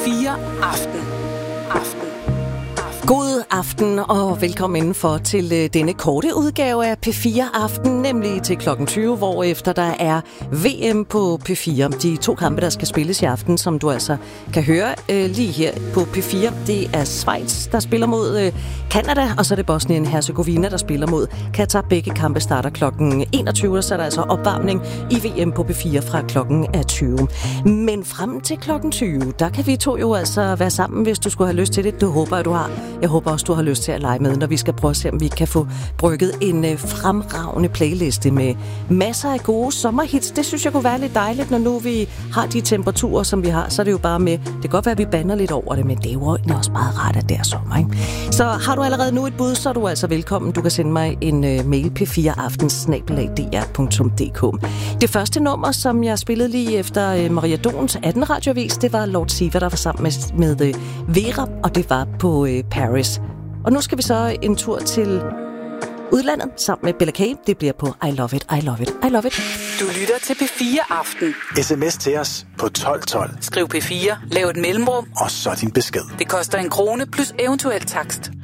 P4 Aften. God aften og velkommen indenfor til denne korte udgave af P4 Aften, nemlig til klokken 20, hvor efter der er VM på P4. De 2 kampe, der skal spilles i aften, som du altså kan høre lige her på P4. Det er Schweiz, der spiller mod Canada, og så er det Bosnien-Herzegovina, der spiller mod Katar. Begge kampe starter klokken 21, og så er der altså opvarmning i VM på P4 fra klokken 20. Men frem til klokken 20, der kan vi to jo altså være sammen, hvis du skulle have lyst til det. Det håber jeg, du har. Jeg håber også, du har lyst til at lege med, når vi skal prøve at se, om vi kan få brygget en fremragende playliste med masser af gode sommerhits. Det synes jeg kunne være lidt dejligt, når nu vi har de temperaturer, som vi har. Så er det jo bare med, det kan godt være, at vi bander lidt over det, men det er jo også meget rart, at det er sommer, ikke? Så har du allerede nu et bud, så er du altså velkommen. Du kan sende mig en mail p4aftens@dr.dk. Det første nummer, som jeg spillede lige efter Maria Dons 18 radioavis, det var Lord Siva, der var sammen med Vera, og det var på Paris. Og nu skal vi så en tur til udlandet sammen med Bella K. Det bliver på I Love It, I Love It, I Love It. Du lytter til P4 Aften. SMS til os på 1212. Skriv P4, lav et mellemrum, Og så din besked. det koster 1 krone plus eventuel takst.